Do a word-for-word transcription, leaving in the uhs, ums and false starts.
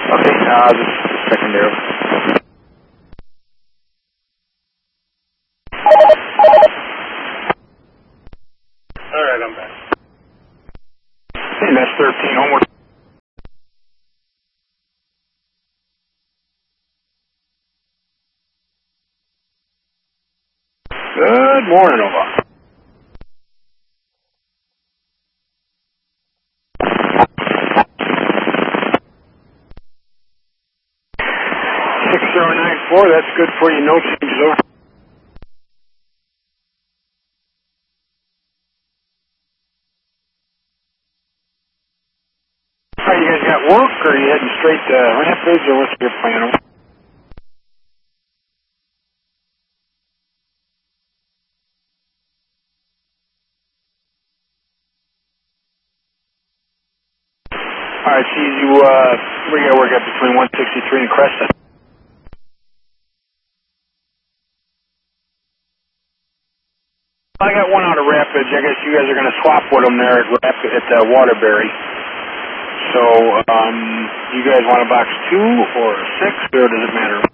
Okay, uh, just secondary. Alright, I'm back. Hey, that's thirteen, homeward. Good morning, over. six zero nine four, that's good for you, no changes over. Alright, you guys got work, or are you heading straight to Rapids, or what's your plan? Alright, see you, uh, we gotta work up between one sixty-three and Crescent. I got one out of Rapids. I guess you guys are going to swap with them there at, Rapid, at uh, Waterbury. So, um, you guys want a box two or six, or does it matter?